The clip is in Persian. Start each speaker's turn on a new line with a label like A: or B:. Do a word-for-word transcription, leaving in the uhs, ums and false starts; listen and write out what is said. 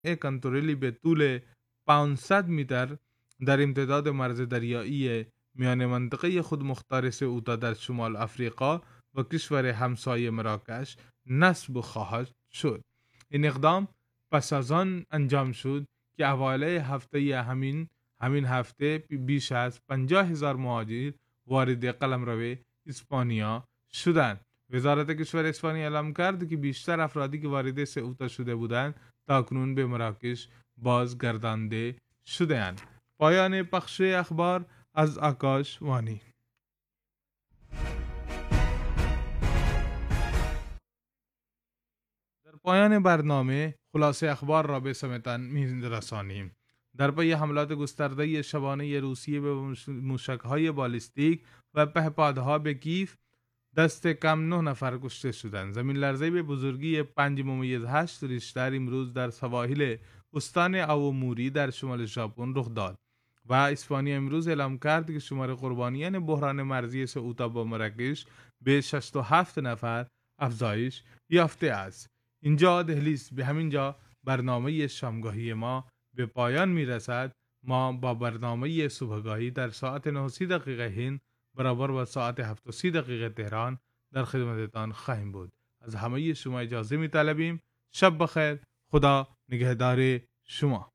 A: کنترلی به طول پانصد متر در امتداد مرز دریایی میان منطقه خود مختار سئوتا در شمال افریقا و کشور همسایه مراکش نصب خواهد شد. این اقدام پس از آن انجام شد که اوایل هفته همین همین هفته بیش از پنجاه هزار مهاجر وارد قلمرو اسپانیا شدند. وزارت کشور اسپانیا اعلام کرد که بیشتر افرادی که وارد سئوتا شده بودند تاکنون به مراکش بازگردانده شده‌اند. پایان پخش اخبار از آکاش وانی. در پایان برنامه خلاصه اخبار را به سمتان می‌رسانیم. در پی حملات گسترده شبانه روسیه به موشک‌های بالیستیک و پهپادها به کیف دست کم نه نفر کشته شدند. زمین لرزه به بزرگی پنج ممیز هشت ریشتر امروز در سواحل استان آواموری در شمال ژاپن رخ داد و اسپانیا امروز اعلام کرد که شمار قربانیان بحران مرزی سئوتا با مراکش به شصت و هفت نفر افزایش یافته است. اینجا دهلیز، به همین جا برنامه شامگاهی ما به پایان می رسد. ما با برنامه صبحگاهی در ساعت نه و سی دقیقه هند برابر با ساعت هفت و سی دقیقه تهران در خدمتتان خواهیم بود. از همه شما اجازه می طلبیم. شب بخیر. خدا نگهدار شما.